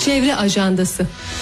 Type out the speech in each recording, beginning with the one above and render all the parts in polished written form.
Çevre Ajandası.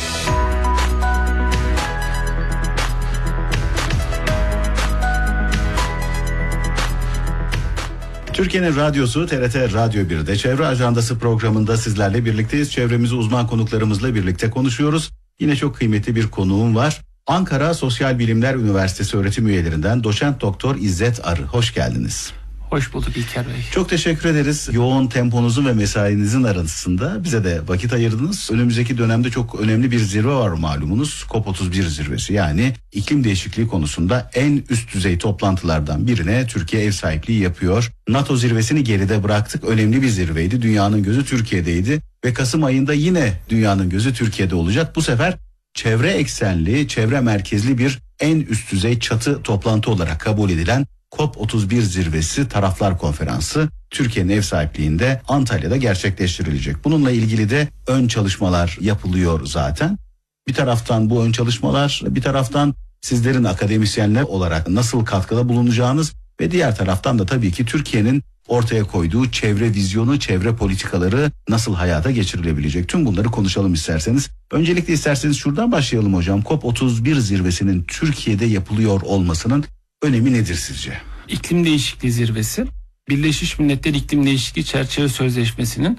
Türkiye'nin radyosu TRT Radyo 1'de Çevre Ajandası programında sizlerle birlikteyiz. Çevremizi uzman konuklarımızla birlikte konuşuyoruz. Yine çok kıymetli bir konuğum var. Ankara Sosyal Bilimler Üniversitesi öğretim üyelerinden Doçent Doktor İzzet Arı. Hoş geldiniz. Hoş bulduk İlker Bey. Çok teşekkür ederiz. Yoğun temponuzun ve mesainizin arasında bize de vakit ayırdınız. Önümüzdeki dönemde çok önemli bir zirve var malumunuz. COP31 zirvesi, yani iklim değişikliği konusunda en üst düzey toplantılardan birine Türkiye ev sahipliği yapıyor. NATO zirvesini geride bıraktık. Önemli bir zirveydi. Dünyanın gözü Türkiye'deydi ve Kasım ayında yine dünyanın gözü Türkiye'de olacak. Bu sefer çevre eksenli, çevre merkezli bir en üst düzey çatı toplantı olarak kabul edilen COP31 zirvesi taraflar konferansı Türkiye'nin ev sahipliğinde Antalya'da gerçekleştirilecek. Bununla ilgili de ön çalışmalar yapılıyor zaten. Bir taraftan bu ön çalışmalar, bir taraftan sizlerin akademisyenler olarak nasıl katkıda bulunacağınız ve diğer taraftan da tabii ki Türkiye'nin ortaya koyduğu çevre vizyonu, çevre politikaları nasıl hayata geçirilebilecek? Tüm bunları konuşalım isterseniz. Öncelikle isterseniz şuradan başlayalım hocam. COP31 zirvesinin Türkiye'de yapılıyor olmasının önemi nedir sizce? İklim Değişikliği Zirvesi, Birleşmiş Milletler İklim Değişikliği Çerçeve Sözleşmesi'nin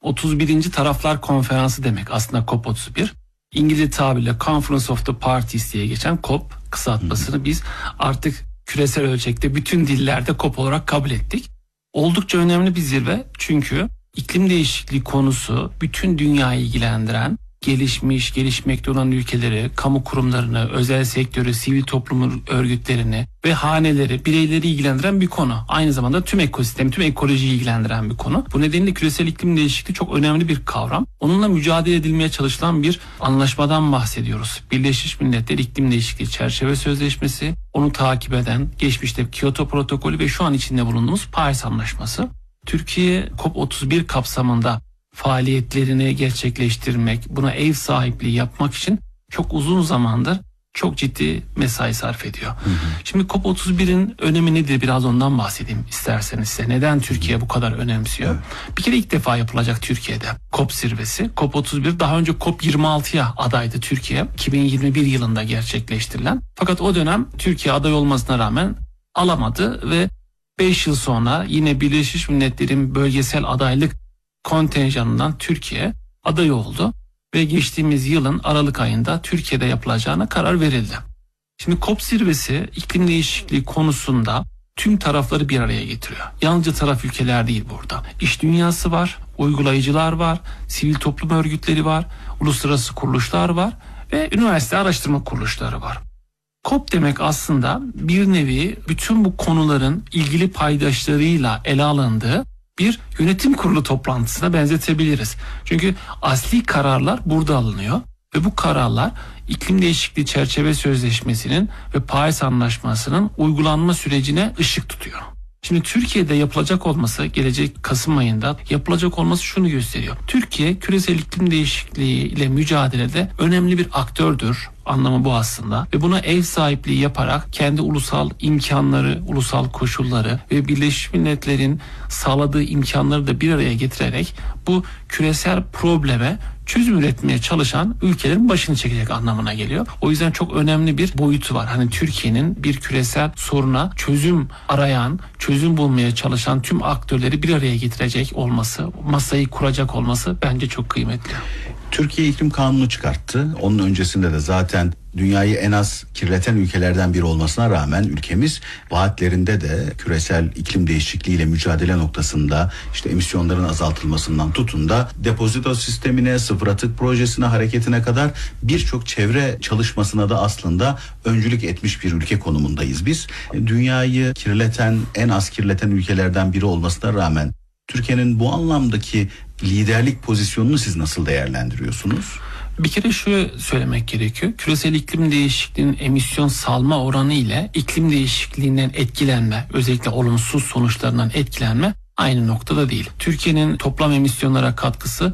31. Taraflar Konferansı demek aslında COP31. İngilizce tabirle Conference of the Parties diye geçen COP kısaltmasını biz artık küresel ölçekte bütün dillerde COP olarak kabul ettik. Oldukça önemli bir zirve, çünkü iklim değişikliği konusu bütün dünyayı ilgilendiren, gelişmiş, gelişmekte olan ülkeleri, kamu kurumlarını, özel sektörü, sivil toplum örgütlerini ve haneleri, bireyleri ilgilendiren bir konu. Aynı zamanda tüm ekosistemi, tüm ekolojiyi ilgilendiren bir konu. Bu nedenle küresel iklim değişikliği çok önemli bir kavram. Onunla mücadele edilmeye çalışılan bir anlaşmadan bahsediyoruz. Birleşmiş Milletler İklim Değişikliği Çerçeve Sözleşmesi, onu takip eden geçmişte Kyoto Protokolü ve şu an içinde bulunduğumuz Paris Anlaşması. Türkiye COP31 kapsamında faaliyetlerini gerçekleştirmek, buna ev sahipliği yapmak için çok uzun zamandır çok ciddi mesai sarf ediyor. Şimdi COP31'in önemi nedir, biraz ondan bahsedeyim isterseniz size. Neden Türkiye bu kadar önemsiyor? Bir kere ilk defa yapılacak Türkiye'de COP zirvesi. COP31 daha önce COP26'ya adaydı Türkiye. 2021 yılında gerçekleştirilen. Fakat o dönem Türkiye aday olmasına rağmen alamadı ve 5 yıl sonra yine Birleşmiş Milletler'in bölgesel adaylık kontenjanından Türkiye aday oldu ve geçtiğimiz yılın Aralık ayında Türkiye'de yapılacağına karar verildi. Şimdi COP zirvesi iklim değişikliği konusunda tüm tarafları bir araya getiriyor. Yalnızca taraf ülkeler değil burada. İş dünyası var, uygulayıcılar var, sivil toplum örgütleri var, uluslararası kuruluşlar var ve üniversite araştırma kuruluşları var. COP demek aslında bir nevi bütün bu konuların ilgili paydaşlarıyla ele alındığı bir yönetim kurulu toplantısına benzetebiliriz. Çünkü asli kararlar burada alınıyor ve bu kararlar iklim değişikliği çerçeve sözleşmesinin ve Paris Anlaşması'nın uygulanma sürecine ışık tutuyor. Şimdi Türkiye'de yapılacak olması, gelecek Kasım ayında yapılacak olması şunu gösteriyor. Türkiye küresel iklim değişikliği ile mücadelede önemli bir aktördür. Anlamı bu aslında ve buna ev sahipliği yaparak kendi ulusal imkanları, ulusal koşulları ve Birleşmiş Milletler'in sağladığı imkanları da bir araya getirerek bu küresel probleme çözüm üretmeye çalışan ülkelerin başını çekecek anlamına geliyor. O yüzden çok önemli bir boyutu var. Hani Türkiye'nin bir küresel soruna çözüm arayan, çözüm bulmaya çalışan tüm aktörleri bir araya getirecek olması, masayı kuracak olması bence çok kıymetli. Türkiye iklim kanunu çıkarttı. Onun öncesinde de zaten dünyayı en az kirleten ülkelerden biri olmasına rağmen ülkemiz vaatlerinde de küresel iklim değişikliğiyle mücadele noktasında işte emisyonların azaltılmasından tutun da depozito sistemine, sıfır atık projesine, hareketine kadar birçok çevre çalışmasına da aslında öncülük etmiş bir ülke konumundayız biz. Dünyayı kirleten, en az kirleten ülkelerden biri olmasına rağmen Türkiye'nin bu anlamdaki liderlik pozisyonunu siz nasıl değerlendiriyorsunuz? Bir kere şöyle söylemek gerekiyor. Küresel iklim değişikliğinin emisyon salma oranı ile iklim değişikliğinden etkilenme, özellikle olumsuz sonuçlarından etkilenme aynı noktada değil. Türkiye'nin toplam emisyonlara katkısı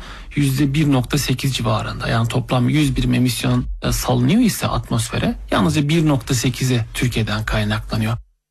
%1.8 civarında. Yani toplam 100 birim emisyon salınıyor ise atmosfere yalnızca 1.8'i Türkiye'den kaynaklanıyor.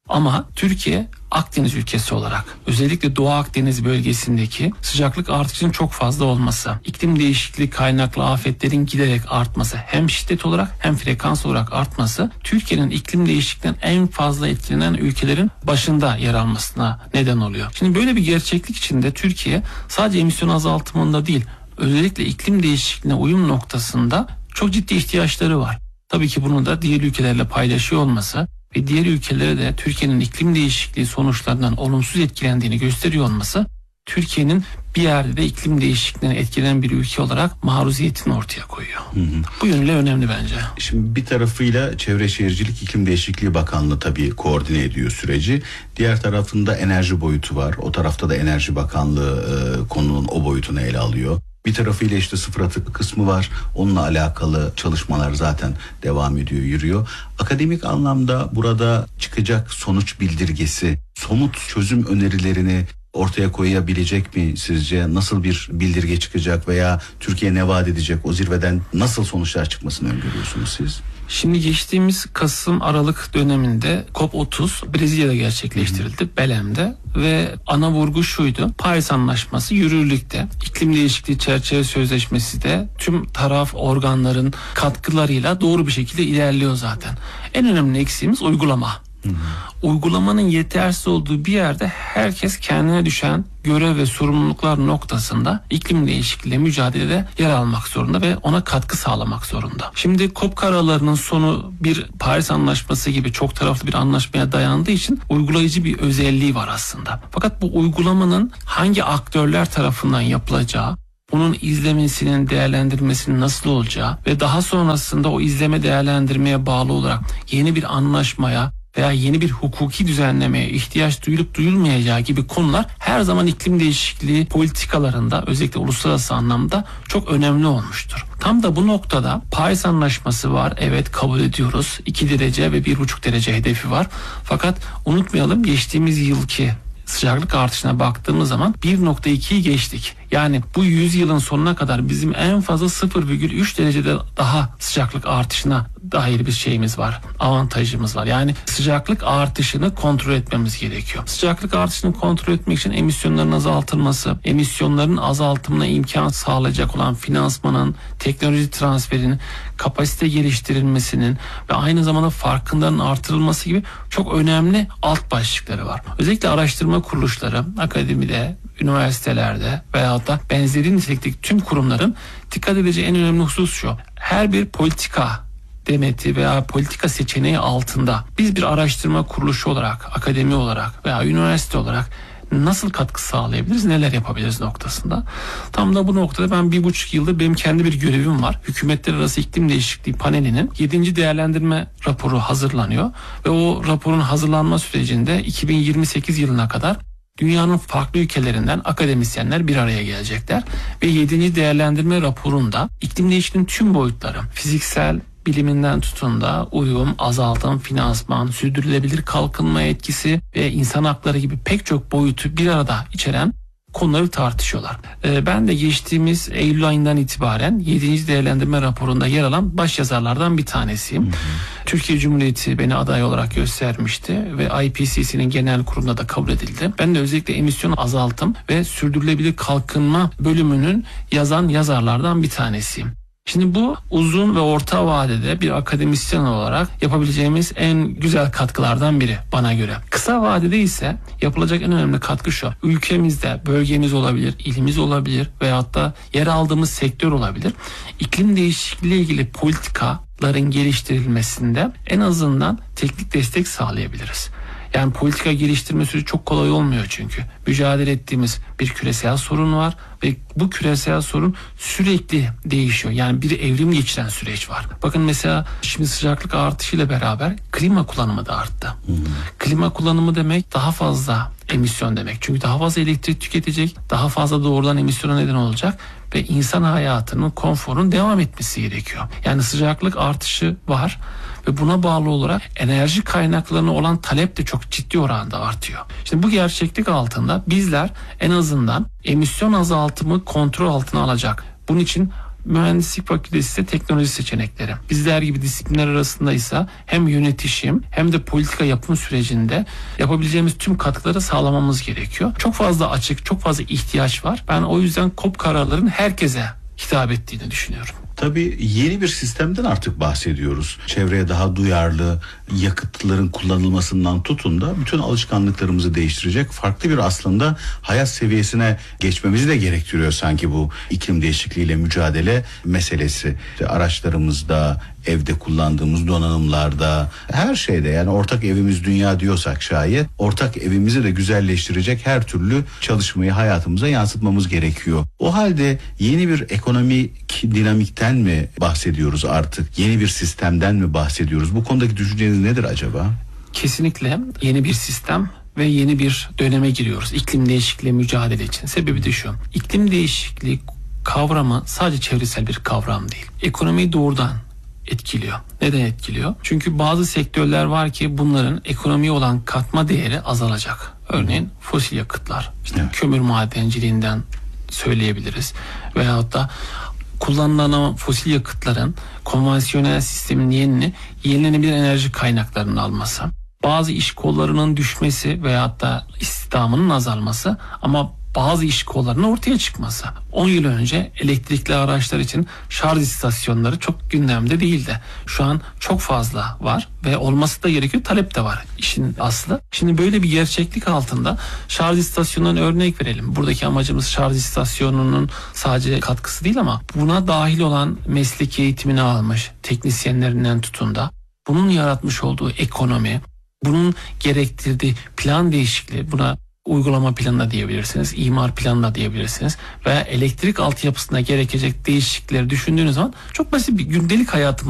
Ama Türkiye Akdeniz ülkesi olarak özellikle Doğu Akdeniz bölgesindeki sıcaklık artışının çok fazla olması, iklim değişikliği kaynaklı afetlerin giderek artması, hem şiddet olarak hem frekans olarak artması Türkiye'nin iklim değişikliğinden en fazla etkilenen ülkelerin başında yer almasına neden oluyor. Şimdi böyle bir gerçeklik içinde Türkiye sadece emisyon azaltımında değil, özellikle iklim değişikliğine uyum noktasında çok ciddi ihtiyaçları var. Tabii ki bunu da diğer ülkelerle paylaşıyor olması ve diğer ülkelere de Türkiye'nin iklim değişikliği sonuçlarından olumsuz etkilendiğini gösteriyor olması, Türkiye'nin bir yerde de iklim değişikliğine etkilenen bir ülke olarak maruziyetini ortaya koyuyor. Bu yönüyle önemli bence. Şimdi bir tarafıyla Çevre Şehircilik İklim Değişikliği Bakanlığı tabii koordine ediyor süreci. Diğer tarafında enerji boyutu var. O tarafta da Enerji Bakanlığı konunun o boyutunu ele alıyor. Bir tarafıyla işte sıfır atık kısmı var. Onunla alakalı çalışmalar zaten devam ediyor, yürüyor. Akademik anlamda burada çıkacak sonuç bildirgesi, somut çözüm önerilerini ortaya koyabilecek mi sizce? Nasıl bir bildirge çıkacak veya Türkiye ne vaat edecek? O zirveden nasıl sonuçlar çıkmasını öngörüyorsunuz siz? Şimdi geçtiğimiz Kasım-Aralık döneminde COP30 Brezilya'da gerçekleştirildi, Belem'de ve ana vurgu şuydu: Paris Anlaşması yürürlükte, iklim değişikliği çerçeve sözleşmesi de tüm taraf organların katkılarıyla doğru bir şekilde ilerliyor zaten. En önemli eksiğimiz uygulama. Uygulamanın yetersiz olduğu bir yerde herkes kendine düşen görev ve sorumluluklar noktasında iklim değişikliğiyle mücadelede yer almak zorunda ve ona katkı sağlamak zorunda. Şimdi COP kararlarının sonu bir Paris Anlaşması gibi çok taraflı bir anlaşmaya dayandığı için uygulayıcı bir özelliği var aslında. Fakat bu uygulamanın hangi aktörler tarafından yapılacağı, bunun izlemesinin, değerlendirmesinin nasıl olacağı ve daha sonrasında o izleme değerlendirmeye bağlı olarak yeni bir anlaşmaya veya yeni bir hukuki düzenlemeye ihtiyaç duyulup duyulmayacağı gibi konular her zaman iklim değişikliği politikalarında, özellikle uluslararası anlamda çok önemli olmuştur. Tam da bu noktada Paris Anlaşması var. Evet, kabul ediyoruz. 2 derece ve 1,5 derece hedefi var. Fakat unutmayalım, geçtiğimiz yılki sıcaklık artışına baktığımız zaman 1,2'yi geçtik. Yani bu 100 yılın sonuna kadar bizim en fazla 0,3 derecede daha sıcaklık artışına dair bir şeyimiz var. Avantajımız var. Yani sıcaklık artışını kontrol etmemiz gerekiyor. Sıcaklık artışını kontrol etmek için emisyonların azaltılması, emisyonların azaltımına imkan sağlayacak olan finansmanın, teknoloji transferinin, kapasite geliştirilmesinin ve aynı zamanda farkındalığın artırılması gibi çok önemli alt başlıkları var. Özellikle araştırma kuruluşları, akademide, üniversitelerde veyahut da benzeri nitelikteki tüm kurumların dikkat edeceği en önemli husus şu: her bir politika demeti veya politika seçeneği altında biz bir araştırma kuruluşu olarak, akademi olarak veya üniversite olarak nasıl katkı sağlayabiliriz, neler yapabiliriz noktasında. Tam da bu noktada ben 1,5 yıldır benim kendi bir görevim var. Hükümetler Arası İklim Değişikliği Paneli'nin 7. değerlendirme raporu hazırlanıyor ve o raporun hazırlanma sürecinde 2028 yılına kadar dünyanın farklı ülkelerinden akademisyenler bir araya gelecekler ve 7. değerlendirme raporunda iklim değişikliğinin tüm boyutları, fiziksel biliminden tutun da uyum, azaltım, finansman, sürdürülebilir kalkınma etkisi ve insan hakları gibi pek çok boyutu bir arada içeren konuları tartışıyorlar. Ben de geçtiğimiz Eylül ayından itibaren 7. değerlendirme raporunda yer alan baş yazarlardan bir tanesiyim. Türkiye Cumhuriyeti beni aday olarak göstermişti ve IPCC'nin genel kurulunda da kabul edildi. Ben de özellikle emisyon azaltım ve sürdürülebilir kalkınma bölümünün yazan yazarlardan bir tanesiyim. Şimdi bu uzun ve orta vadede bir akademisyen olarak yapabileceğimiz en güzel katkılardan biri bana göre. Kısa vadede ise yapılacak en önemli katkı şu: ülkemizde, bölgemiz olabilir, ilimiz olabilir veyahut da yer aldığımız sektör olabilir. İklim değişikliği ile ilgili politikaların geliştirilmesinde en azından teknik destek sağlayabiliriz. Yani politika geliştirme süreci çok kolay olmuyor çünkü. Mücadele ettiğimiz bir küresel sorun var ve bu küresel sorun sürekli değişiyor. Yani bir evrim geçiren süreç var. Bakın mesela şimdi sıcaklık artışıyla beraber klima kullanımı da arttı. Klima kullanımı demek daha fazla emisyon demek. Çünkü daha fazla elektrik tüketecek, daha fazla doğrudan emisyona neden olacak ve insan hayatının, konforunun devam etmesi gerekiyor. Yani sıcaklık artışı var ve buna bağlı olarak enerji kaynaklarına olan talep de çok ciddi oranda artıyor. Şimdi bu gerçeklik altında bizler en azından emisyon azaltımı kontrol altına alacak, bunun için Mühendislik fakültesi ise teknoloji seçenekleri. Bizler gibi disiplinler arasındaysa hem yönetişim hem de politika yapım sürecinde yapabileceğimiz tüm katkıları sağlamamız gerekiyor. Çok fazla açık, çok fazla ihtiyaç var. Ben o yüzden KOP kararların herkese hitap ettiğini düşünüyorum. Tabii yeni bir sistemden artık bahsediyoruz. Çevreye daha duyarlı, yakıtların kullanılmasından tutun da bütün alışkanlıklarımızı değiştirecek farklı bir aslında hayat seviyesine geçmemizi de gerektiriyor sanki bu iklim değişikliğiyle mücadele meselesi. İşte araçlarımızda, evde kullandığımız donanımlarda, her şeyde, yani ortak evimiz dünya diyorsak şayet ortak evimizi de güzelleştirecek her türlü çalışmayı hayatımıza yansıtmamız gerekiyor. O halde yeni bir ekonomik dinamikten mi bahsediyoruz artık? Yeni bir sistemden mi bahsediyoruz? Bu konudaki düşünceniz nedir acaba? Kesinlikle yeni bir sistem ve yeni bir döneme giriyoruz iklim değişikliği mücadele için. Sebebi de şu: iklim değişikliği kavramı sadece çevresel bir kavram değil. Ekonomiyi doğrudan etkiliyor. Neden etkiliyor? Çünkü bazı sektörler var ki bunların ekonomiye olan katma değeri azalacak. Örneğin fosil yakıtlar, işte kömür madenciliğinden söyleyebiliriz. Veyahut da kullanılan fosil yakıtların konvansiyonel sistemin yerini yenilenebilir enerji kaynaklarının alması, bazı iş kollarının düşmesi veyahut da istihdamının azalması ama bazı iş kollarının ortaya çıkması. 10 yıl önce elektrikli araçlar için şarj istasyonları çok gündemde değildi. Şu an çok fazla var ve olması da gerekiyor, talep de var işin aslı. Şimdi böyle bir gerçeklik altında şarj istasyonundan örnek verelim. Buradaki amacımız şarj istasyonunun sadece katkısı değil ama buna dahil olan mesleki eğitimini almış teknisyenlerinden tutun da bunun yaratmış olduğu ekonomi, bunun gerektirdiği plan değişikliği, buna uygulama planı da diyebilirsiniz, imar planı da diyebilirsiniz veya elektrik altyapısına gerekecek değişiklikleri düşündüğünüz zaman çok basit bir gündelik hayatımız